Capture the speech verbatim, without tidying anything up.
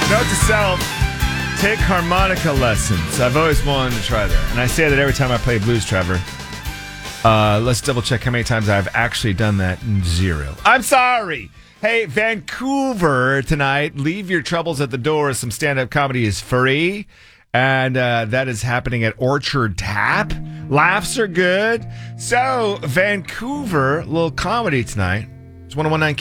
Note to self, take harmonica lessons. I've always wanted to try that. And I say that every time I play blues, Trevor. Uh, let's double check how many times I've actually done that. Zero. I'm sorry. Hey, Vancouver tonight. Leave your troubles at the door. Some stand-up comedy is free. And uh, that is happening at Orchard Tap. Laughs are good. So, Vancouver, little comedy tonight. It's one oh one nine